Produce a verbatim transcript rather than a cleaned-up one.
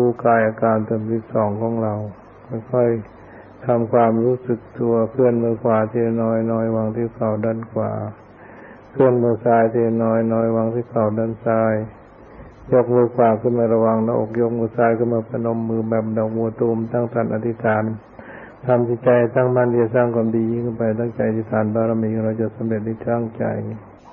รู้กายอาการสามสิบสองของเราค่อยๆทำความรู้สึกตัวเคลื่อนมือขวาทีละน้อยน้อยวางที่เข่าด้านขวาเคลื่อนมือซ้ายทีละน้อยน้อยวางที่เข่าด้านซ้ายยกมือขวาขึ้นมาระวังหน้าอกยกมือซ้ายขึ้นมาพนมมือแบบดอกบัวตูมตั้งสันอธิษฐานทำจิตใจตั้งมั่นที่จะสร้างความดียิ่งขึ้นไปตั้งใจอธิษฐานบารมีเราจะสำเร็จในตั้งใจ